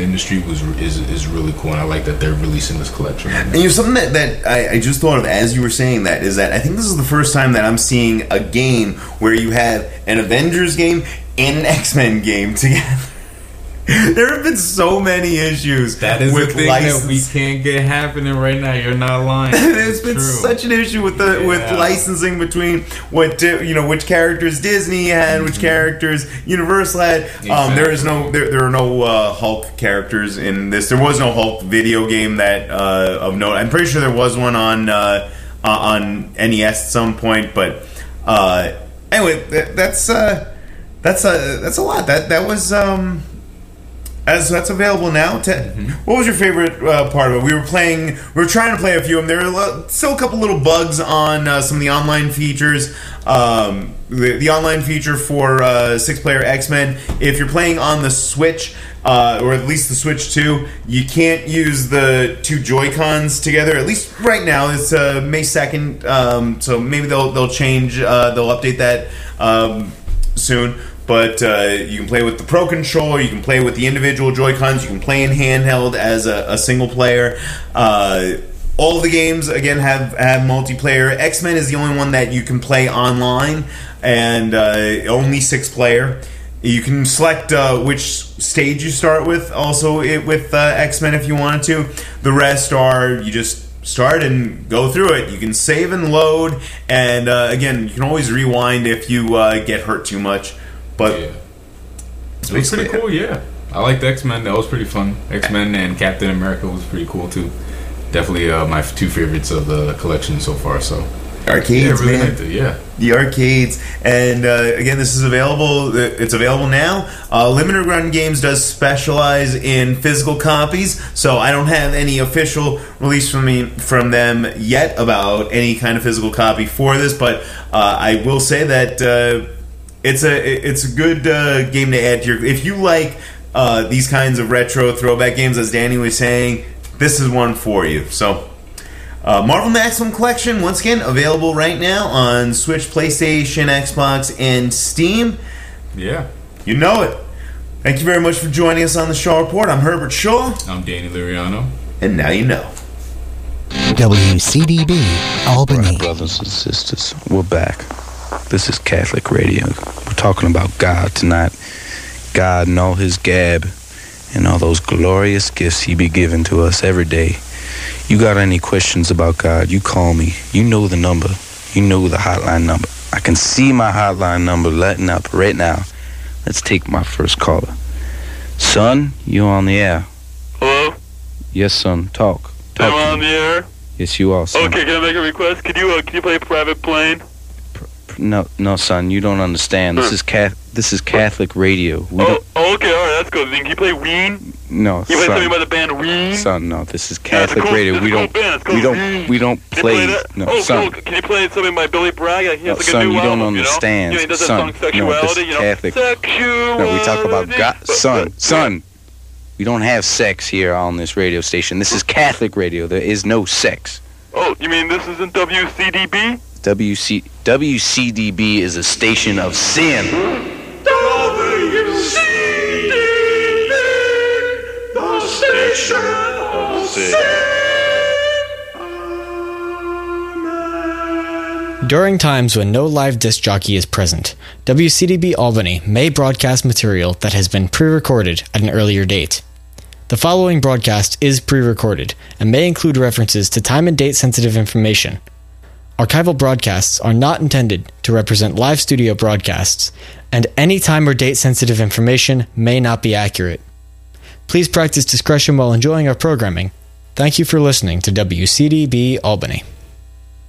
industry is really cool, and I like that they're releasing this collection right now. And something that I just thought of as you were saying that is that I think this is the first time that I'm seeing a game where you have an Avengers game and an X-Men game together. There have been so many issues. That is with the thing that we can't get happening right now. You're not lying. There's been such an issue with with licensing between which characters Disney had, which characters Universal had. Exactly. There are no Hulk characters in this. There was no Hulk video game that of note. I'm pretty sure there was one on NES at some point, but anyway, that's a lot. That was. That's available now. What was your favorite part of it? We were trying to play a few of them. There are still a couple little bugs on some of the online features. The online feature for 6-player X-Men, if you're playing on the Switch, or at least the Switch 2, you can't use the two Joy-Cons together. At least right now, it's May 2nd, so maybe they'll change, they'll update that soon. But you can play with the Pro Controller, you can play with the individual Joy-Cons, you can play in handheld as a single player. All of the games, again, have multiplayer. X-Men is the only one that you can play online, and only 6-player. You can select which stage you start with, also with X-Men if you wanted to. The rest are, you just start and go through it. You can save and load, and again, you can always rewind if you get hurt too much. But it was pretty cool, yeah. I liked X-Men. That was pretty fun. X-Men and Captain America was pretty cool too. Definitely my two favorites of the collection so far. So arcades, really man. liked it, yeah. The arcades, and again, this is available. It's available now. Limited Run Games does specialize in physical copies, so I don't have any official release from them yet about any kind of physical copy for this. But I will say that. It's a good game to add to your. If you like these kinds of retro throwback games, as Danny was saying, this is one for you. So, Marvel Maximum Collection, once again, available right now on Switch, PlayStation, Xbox, and Steam. Yeah. You know it. Thank you very much for joining us on the Shaw Report. I'm Herbert Shaw. I'm Danny Liriano. And now you know. WCDB, Albany. Right, brothers and sisters, we're back. This is Catholic Radio. We're talking about God tonight. God and all his gab and all those glorious gifts he be giving to us every day. You got any questions about God, you call me. You know the number. You know the hotline number. I can see my hotline number lighting up right now. Let's take my first caller. Son, you on the air. Hello? Yes, son. Talk. Am I on the air? Yes, you are, son. Okay, can I make a request? Can you play Private Plane? No, son, you don't understand. This is Catholic radio. Okay, all right, that's good. Can you play Ween? No, you play something by the band Ween? Son, no, this is Catholic radio. We don't play. No, son. Cool. Can you play something by Billy Bragg? He has like a son, new you don't album, understand. You know, he does that son, song Sexuality. No, this is Catholic. No, we talk about God. Son. We don't have sex here on this radio station. This is Catholic radio. There is no sex. Oh, you mean this isn't WCDB? WCDB is a station of sin. WCDB, the station of sin. During times when no live disc jockey is present, WCDB Albany may broadcast material that has been pre-recorded at an earlier date. The following broadcast is pre-recorded and may include references to time and date sensitive information. Archival broadcasts are not intended to represent live studio broadcasts, and any time or date sensitive information may not be accurate. Please practice discretion while enjoying our programming. Thank you for listening to WCDB Albany.